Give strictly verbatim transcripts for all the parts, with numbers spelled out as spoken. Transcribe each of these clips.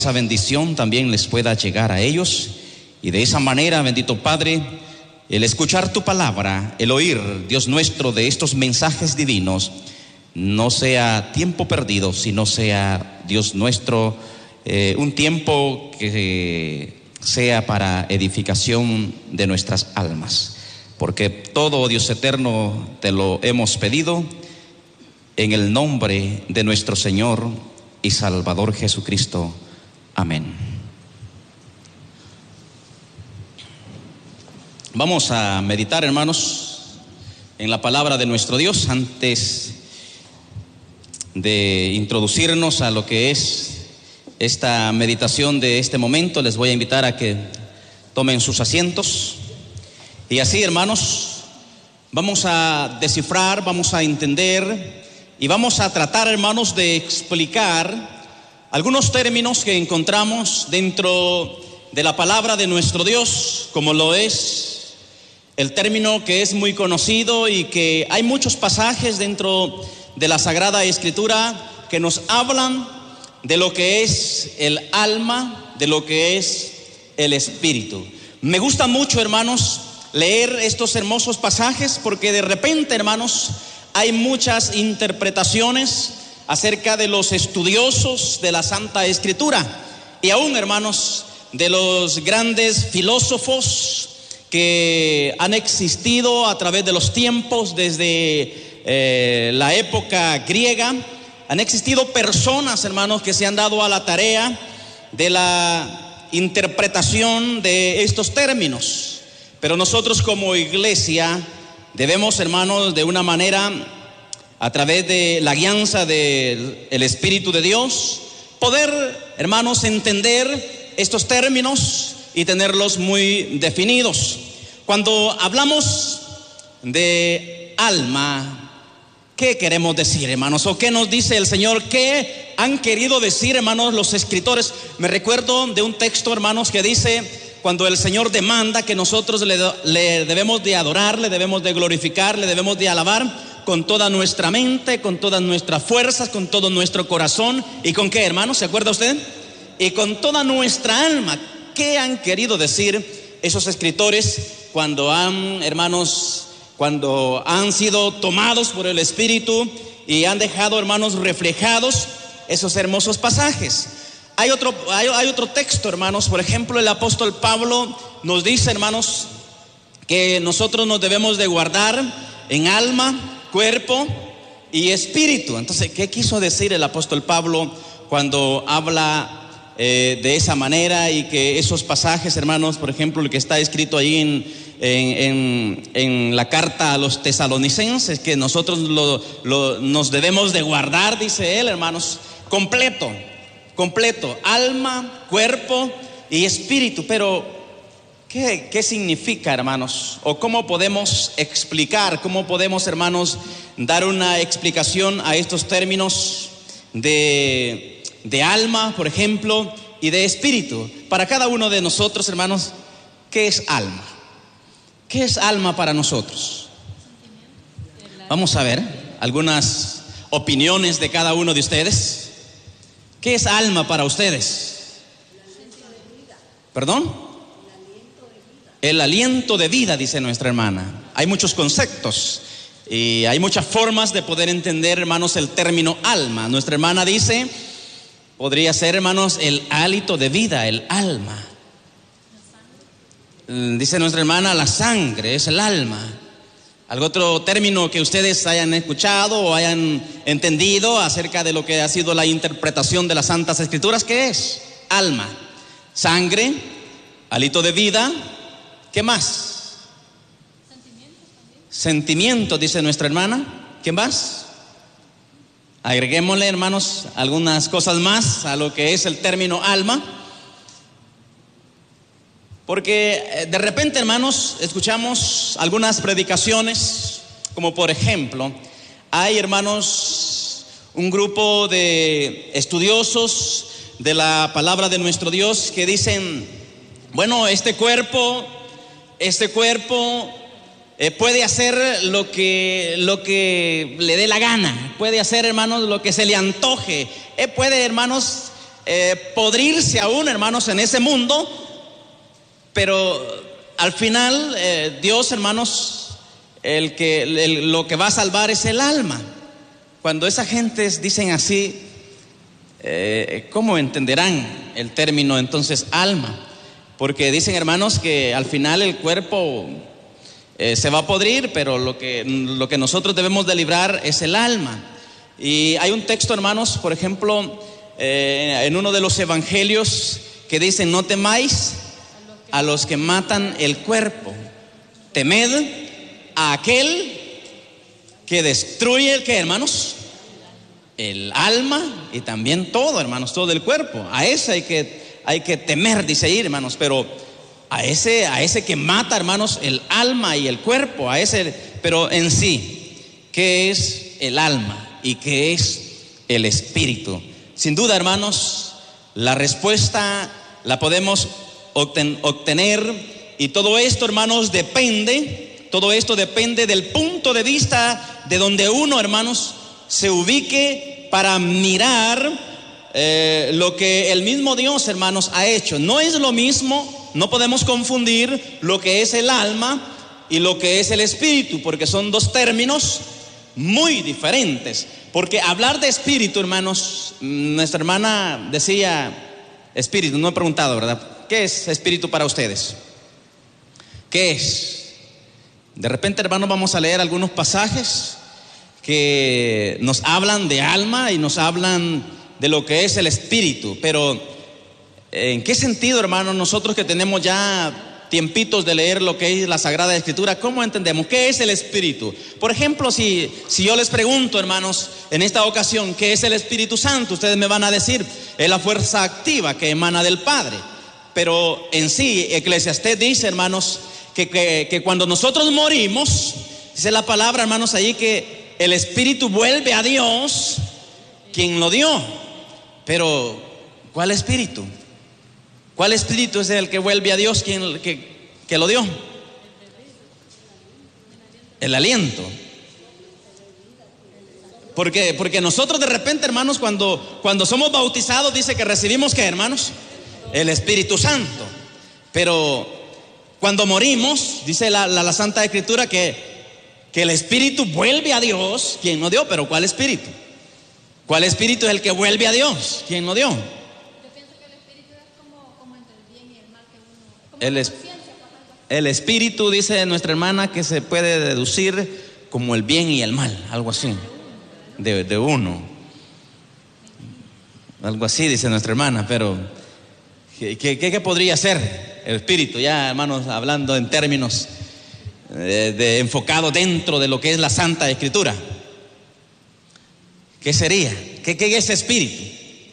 esa bendición también les pueda llegar a ellos, y de esa manera, bendito Padre, el escuchar tu palabra, el oír, Dios nuestro, de estos mensajes divinos, no sea tiempo perdido, sino sea, Dios nuestro, eh, un tiempo que sea para edificación de nuestras almas, porque todo, Dios eterno, te lo hemos pedido en el nombre de nuestro Señor y Salvador Jesucristo. Amén. Vamos a meditar, hermanos, en la palabra de nuestro Dios. Antes de introducirnos a lo que es esta meditación de este momento, les voy a invitar a que tomen sus asientos. Y así, hermanos, vamos a descifrar, vamos a entender y vamos a tratar, hermanos, de explicar algunos términos que encontramos dentro de la palabra de nuestro Dios, como lo es el término que es muy conocido y que hay muchos pasajes dentro de la Sagrada Escritura que nos hablan de lo que es el alma, de lo que es el espíritu. Me gusta mucho, hermanos, leer estos hermosos pasajes porque de repente, hermanos, hay muchas interpretaciones acerca de los estudiosos de la Santa Escritura y aún, hermanos, de los grandes filósofos que han existido a través de los tiempos desde eh, la época griega. Han existido personas, hermanos, que se han dado a la tarea de la interpretación de estos términos, pero nosotros como iglesia debemos, hermanos, de una manera, a través de la guianza del Espíritu de Dios, poder, hermanos, entender estos términos y tenerlos muy definidos. Cuando hablamos de alma, ¿qué queremos decir, hermanos? ¿O qué nos dice el Señor? ¿Qué han querido decir, hermanos, los escritores? Me recuerdo de un texto, hermanos, que dice: cuando el Señor demanda que nosotros le, le debemos de adorar, le debemos de glorificar, le debemos de alabar con toda nuestra mente, con todas nuestras fuerzas, con todo nuestro corazón. ¿Y con qué, hermanos? ¿Se acuerda usted? Y con toda nuestra alma. ¿Qué han querido decir esos escritores cuando han, hermanos, cuando han sido tomados por el Espíritu y han dejado, hermanos, reflejados esos hermosos pasajes? Hay otro, hay, hay otro texto, hermanos. Por ejemplo, el apóstol Pablo nos dice, hermanos, que nosotros nos debemos de guardar en alma, cuerpo y espíritu. Entonces, ¿qué quiso decir el apóstol Pablo cuando habla eh, de esa manera? Y que esos pasajes, hermanos, por ejemplo, el que está escrito ahí en, en, en, en la carta a los tesalonicenses, que nosotros lo, lo, nos debemos de guardar, dice él, hermanos, completo, completo, alma, cuerpo y espíritu. Pero ¿Qué, ¿qué significa, hermanos? ¿O cómo podemos explicar, cómo podemos, hermanos, dar una explicación a estos términos de, de alma, por ejemplo, y de espíritu? Para cada uno de nosotros, hermanos, ¿qué es alma? ¿Qué es alma para nosotros? Vamos a ver algunas opiniones de cada uno de ustedes. ¿Qué es alma para ustedes? ¿Perdón? El aliento de vida, dice nuestra hermana. Hay muchos conceptos y hay muchas formas de poder entender, hermanos, el término alma. Nuestra hermana dice, podría ser, hermanos, el hálito de vida, el alma. Dice nuestra hermana, la sangre es el alma. ¿Algún otro término que ustedes hayan escuchado o hayan entendido acerca de lo que ha sido la interpretación de las Santas Escrituras? ¿Qué es? Alma, sangre, hálito de vida. ¿Qué más? Sentimientos también. Sentimientos, dice nuestra hermana. ¿Qué más? Agreguémosle, hermanos, algunas cosas más a lo que es el término alma. Porque de repente, hermanos, escuchamos algunas predicaciones, como por ejemplo, hay, hermanos, un grupo de estudiosos de la palabra de nuestro Dios que dicen, bueno, este cuerpo... Este cuerpo eh, puede hacer lo que, lo que le dé la gana, puede hacer, hermanos, lo que se le antoje, eh, puede, hermanos, eh, podrirse aún, hermanos, en ese mundo, pero al final eh, Dios, hermanos, el que, el, lo que va a salvar es el alma. Cuando esas gentes dicen así, eh, ¿cómo entenderán el término entonces alma? Porque dicen, hermanos, que al final el cuerpo eh, se va a podrir, pero lo que, lo que nosotros debemos de librar es el alma. Y hay un texto, hermanos, por ejemplo, eh, en uno de los evangelios que dice: no temáis a los que matan el cuerpo, temed a aquel que destruye, ¿qué, hermanos? El alma y también todo, hermanos, todo el cuerpo. A ese hay que, hay que temer, dice ahí, hermanos. Pero a ese, a ese que mata, hermanos, el alma y el cuerpo, a ese, pero en sí, ¿qué es el alma y qué es el espíritu? Sin duda, hermanos, la respuesta la podemos obtener, y todo esto, hermanos, depende, todo esto depende del punto de vista de donde uno, hermanos, se ubique para mirar eh, lo que el mismo Dios, hermanos, ha hecho. No es lo mismo, no podemos confundir lo que es el alma y lo que es el espíritu, porque son dos términos muy diferentes. Porque hablar de espíritu, hermanos, nuestra hermana decía espíritu, no he preguntado, ¿verdad? ¿Qué es espíritu para ustedes? ¿Qué es? De repente, hermanos, vamos a leer algunos pasajes que nos hablan de alma y nos hablan de lo que es el espíritu. Pero ¿en qué sentido, hermanos, nosotros que tenemos ya tiempitos de leer lo que es la Sagrada Escritura, cómo entendemos qué es el espíritu? Por ejemplo, si, si yo les pregunto, hermanos, en esta ocasión, ¿qué es el Espíritu Santo? Ustedes me van a decir, es la fuerza activa que emana del Padre. Pero en sí, Eclesiastés dice, hermanos, que, que, que cuando nosotros morimos, dice la palabra, hermanos, allí que el espíritu vuelve a Dios, quien lo dio. Pero ¿cuál espíritu? ¿Cuál espíritu es el que vuelve a Dios, quien que, que lo dio? El aliento. Porque, porque nosotros de repente, hermanos, cuando, cuando somos bautizados, dice que recibimos, ¿qué, hermanos? El Espíritu Santo. Pero cuando morimos, dice la, la, la Santa Escritura que que el espíritu vuelve a Dios, quien no dio. Pero ¿cuál espíritu? ¿Cuál espíritu es el que vuelve a Dios, quien no dio? Yo pienso que el espíritu es como, como entre el bien y el mal, que uno, como el, es, el espíritu, dice nuestra hermana, que se puede deducir como el bien y el mal, algo así, de, de uno, algo así dice nuestra hermana. Pero ¿qué, qué, qué podría ser el espíritu? Ya, hermanos, hablando en términos De, de enfocado dentro de lo que es la Santa Escritura, ¿qué sería? ¿Qué, qué es espíritu?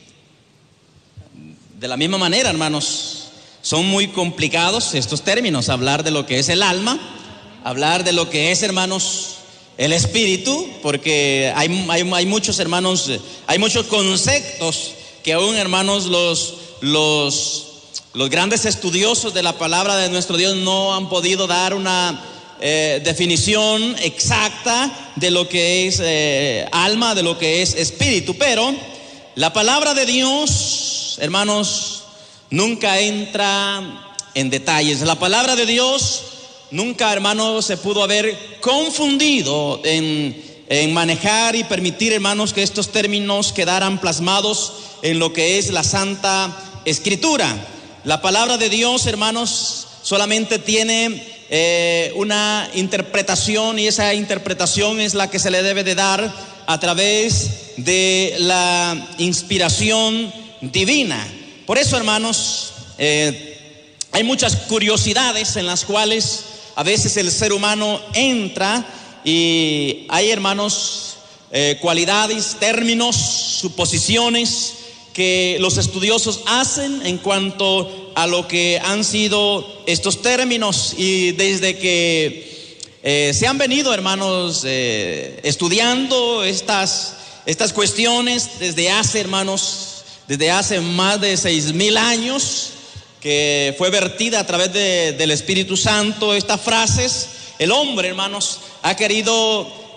De la misma manera, hermanos, son muy complicados estos términos. Hablar de lo que es el alma, hablar de lo que es, hermanos, el espíritu, porque hay, hay, hay muchos, hermanos, hay muchos conceptos que aún, hermanos, los, los, los grandes estudiosos de la palabra de nuestro Dios no han podido dar una Eh, definición exacta de lo que es eh, alma, de lo que es espíritu. Pero la palabra de Dios, hermanos, nunca entra en detalles. La palabra de Dios nunca, hermanos, se pudo haber confundido en, en manejar y permitir, hermanos, que estos términos quedaran plasmados en lo que es la Santa Escritura. La palabra de Dios, hermanos, solamente tiene Eh, una interpretación, y esa interpretación es la que se le debe de dar a través de la inspiración divina. Por eso, hermanos, eh, hay muchas curiosidades en las cuales a veces el ser humano entra, y hay, hermanos, eh, cualidades, términos, suposiciones que los estudiosos hacen en cuanto a lo que han sido estos términos. Y desde que eh, se han venido, hermanos, eh, estudiando estas, estas cuestiones desde hace, hermanos, desde hace más de seis mil años, que fue vertida a través de, del Espíritu Santo estas frases, el hombre, hermanos, ha querido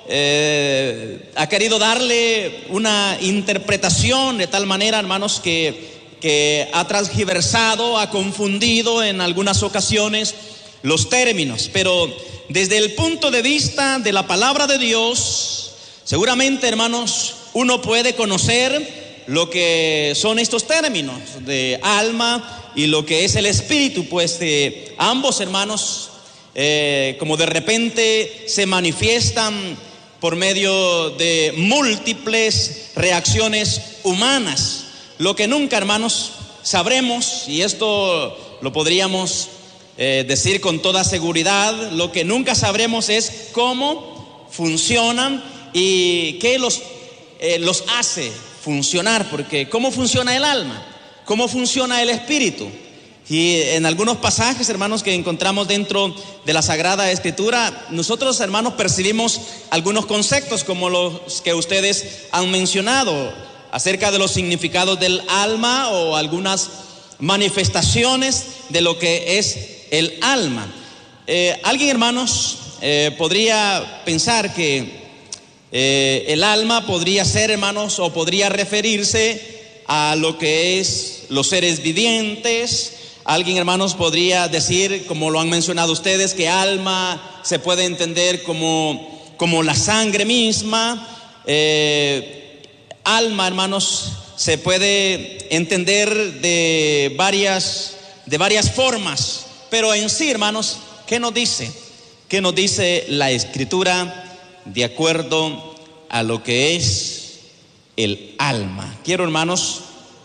Eh, ha querido darle una interpretación de tal manera, hermanos, que que ha transgiversado, ha confundido en algunas ocasiones los términos. Pero desde el punto de vista de la palabra de Dios, seguramente, hermanos, uno puede conocer lo que son estos términos de alma y lo que es el espíritu, pues eh, ambos, hermanos, eh, como de repente se manifiestan por medio de múltiples reacciones humanas. Lo que nunca, hermanos, sabremos, y esto lo podríamos eh, decir con toda seguridad, lo que nunca sabremos es cómo funcionan y qué los, eh, los hace funcionar, porque cómo funciona el alma, cómo funciona el espíritu. Y en algunos pasajes, hermanos, que encontramos dentro de la Sagrada Escritura, nosotros, hermanos, percibimos algunos conceptos como los que ustedes han mencionado acerca de los significados del alma o algunas manifestaciones de lo que es el alma. Eh, alguien, hermanos, eh, podría pensar que eh, el alma podría ser, hermanos, o podría referirse a lo que es los seres vivientes. Alguien, hermanos, podría decir, como lo han mencionado ustedes, que alma se puede entender como, como la sangre misma. Eh, alma, hermanos, se puede entender de varias, de varias formas, pero en sí, hermanos, ¿qué nos dice? ¿Qué nos dice la Escritura de acuerdo a lo que es el alma? Quiero, hermanos,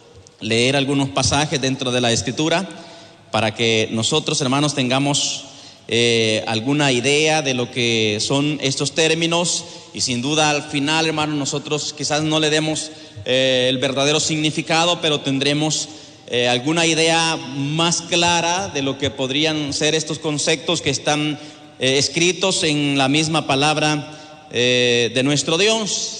leer algunos pasajes dentro de la Escritura para que nosotros, hermanos, tengamos eh, alguna idea de lo que son estos términos. Y sin duda al final, hermanos, nosotros quizás no le demos eh, el verdadero significado, pero tendremos eh, alguna idea más clara de lo que podrían ser estos conceptos que están eh, escritos en la misma palabra eh, de nuestro Dios.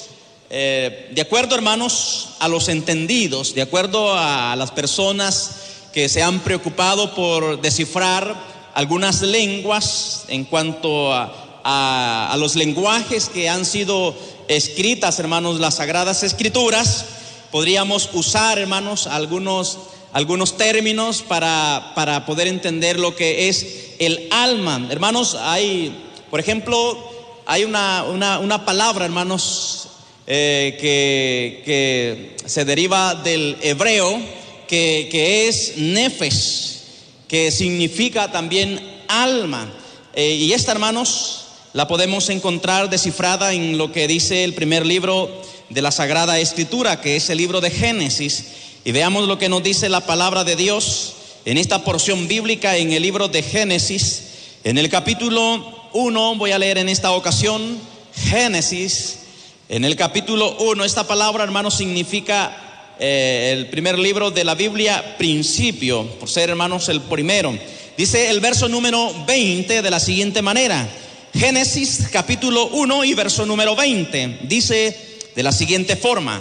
Eh, de acuerdo, hermanos, a los entendidos, de acuerdo a las personas que se han preocupado por descifrar algunas lenguas en cuanto a A, a los lenguajes que han sido escritas, hermanos, las Sagradas Escrituras, podríamos usar, hermanos, algunos, algunos términos para, para poder entender lo que es el alma. Hermanos, hay, por ejemplo, hay una, una, una palabra, hermanos, eh, que, que se deriva del hebreo, que, que es nefesh, que significa también alma. Eh, y esta, hermanos, la podemos encontrar descifrada en lo que dice el primer libro de la Sagrada Escritura, que es el libro de Génesis. Y veamos lo que nos dice la palabra de Dios en esta porción bíblica en el libro de Génesis. En el capítulo uno, voy a leer en esta ocasión, Génesis, en el capítulo uno, esta palabra, hermanos, significa eh, el primer libro de la Biblia, principio, por ser, hermanos, el primero. Dice el verso número veinte de la siguiente manera. Génesis capítulo uno y verso número veinte, dice de la siguiente forma: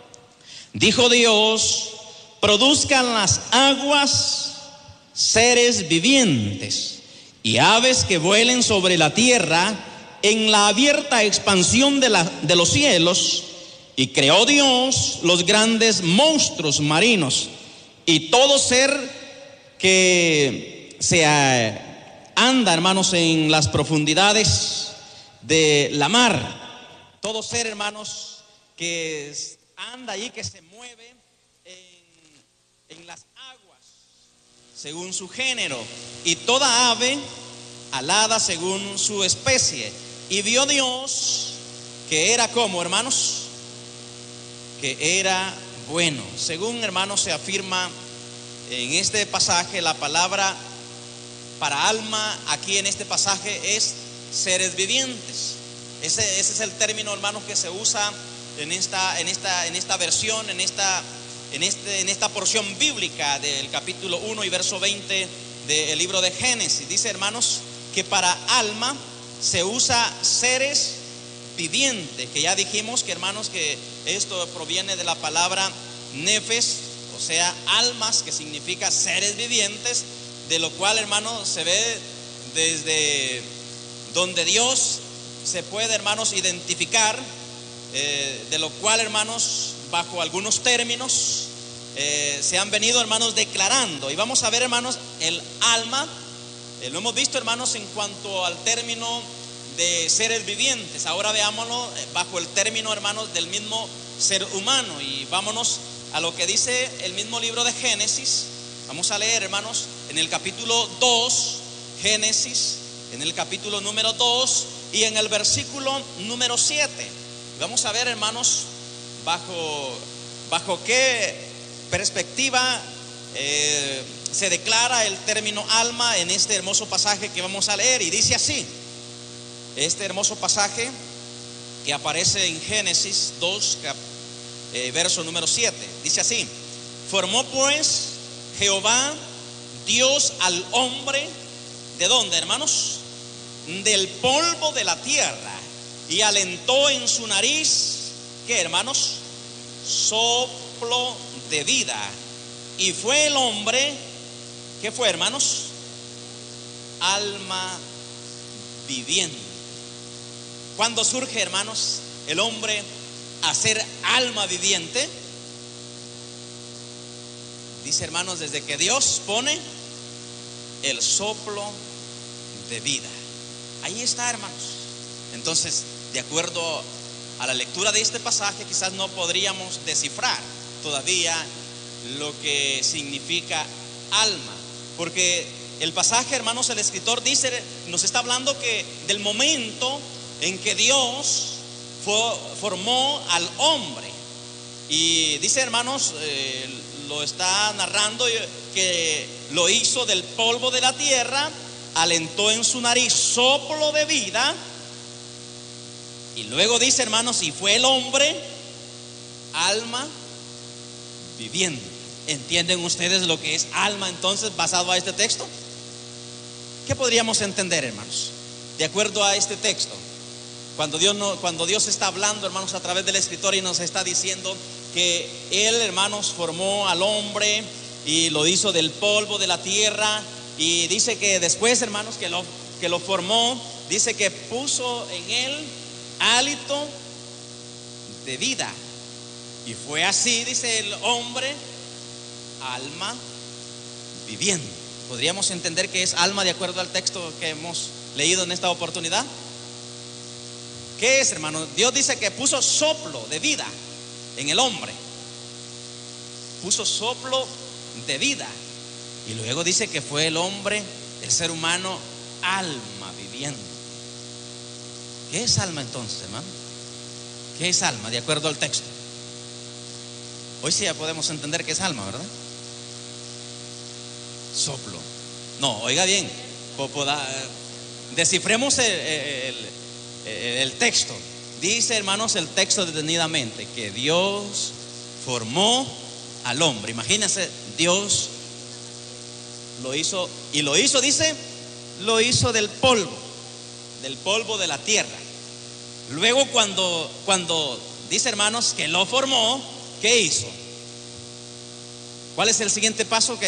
dijo Dios, produzcan las aguas seres vivientes y aves que vuelen sobre la tierra en la abierta expansión de, la, de los cielos. Y creó Dios los grandes monstruos marinos y todo ser que se anda, hermanos, en las profundidades de la mar. Todo ser, hermanos, que anda ahí, que se mueve en, en las aguas según su género, y toda ave alada según su especie. Y vio Dios que era como, hermanos, que era bueno. Según, hermanos, se afirma en este pasaje, la palabra para alma aquí en este pasaje es seres vivientes. Ese, ese es el término, hermanos, que se usa en esta, en esta, en esta versión, en esta, en este, en esta porción bíblica del capítulo uno y verso veinte del libro de Génesis. Dice, hermanos, que para alma se usa seres vivientes, que ya dijimos que, hermanos, que esto proviene de la palabra nefesh, o sea, almas, que significa seres vivientes, de lo cual, hermanos, se ve desde donde Dios se puede, hermanos, identificar, eh, de lo cual, hermanos, bajo algunos términos, eh, se han venido, hermanos, declarando. Y vamos a ver, hermanos, el alma. Eh, lo hemos visto, hermanos, en cuanto al término de seres vivientes. Ahora veámoslo bajo el término, hermanos, del mismo ser humano. Y vámonos a lo que dice el mismo libro de Génesis. Vamos a leer, hermanos, en el capítulo dos, Génesis, en el capítulo número dos y en el versículo número siete. Vamos a ver, hermanos, bajo, bajo qué perspectiva eh, se declara el término alma en este hermoso pasaje que vamos a leer. Y dice así, este hermoso pasaje que aparece en Génesis dos, eh, verso número siete, dice así: formó pues Jehová Dios al hombre, ¿de dónde, hermanos? Del polvo de la tierra, y alentó en su nariz, ¿qué, hermanos? Soplo de vida. Y fue el hombre, ¿qué fue, hermanos? Alma viviente. ¿Cuándo surge, hermanos, el hombre a ser alma viviente? Dice, hermanos, desde que Dios pone el soplo de vida. Ahí está, hermanos. Entonces, de acuerdo a la lectura de este pasaje, quizás no podríamos descifrar todavía lo que significa alma, porque el pasaje, hermanos, el escritor dice, nos está hablando que del momento en que Dios fue, formó al hombre, y dice, hermanos, eh, lo está narrando, que lo hizo del polvo de la tierra, alentó en su nariz soplo de vida, y luego dice, hermanos, y fue el hombre alma viviente. ¿Entienden ustedes lo que es alma entonces basado a este texto? ¿Qué podríamos entender, hermanos, de acuerdo a este texto? Cuando Dios, no, cuando Dios está hablando, hermanos, a través del escritor, y nos está diciendo que Él, hermanos, formó al hombre y lo hizo del polvo de la tierra, y dice que después, hermanos, que lo, que lo formó, dice que puso en él hálito de vida, y fue así, dice, el hombre alma viviente. ¿Podríamos entender que es alma de acuerdo al texto que hemos leído en esta oportunidad? ¿Qué es, hermano? Dios dice que puso soplo de vida en el hombre, puso soplo de vida, y luego dice que fue el hombre, el ser humano, alma viviente. ¿Qué es alma entonces, hermano? ¿Qué es alma de acuerdo al texto? Hoy sí ya podemos entender qué es alma, ¿verdad? Soplo. No, oiga bien, descifremos el, el, el texto. Dice, hermanos, el texto detenidamente que Dios formó al hombre. Imagínense, Dios lo hizo, y lo hizo, dice, lo hizo del polvo, del polvo de la tierra. Luego cuando, cuando dice, hermanos, que lo formó, ¿qué hizo? ¿Cuál es el siguiente paso que